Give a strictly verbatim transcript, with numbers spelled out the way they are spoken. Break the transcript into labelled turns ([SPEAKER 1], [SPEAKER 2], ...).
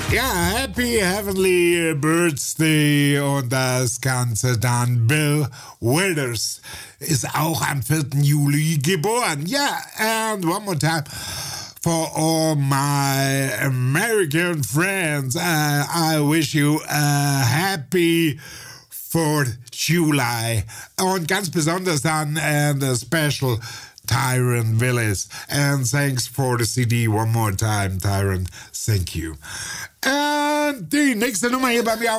[SPEAKER 1] Ja, Happy Heavenly Birthday und das Ganze dann. Bill Withers ist auch am vierten Juli geboren. Ja, and one more time. For all my American friends, uh, I wish you a happy fourth of July. Und ganz besonders dann and a special Tyron Willis. And thanks for the C D one more time, Tyron. Thank you. Und die nächste Nummer hier bei mir auf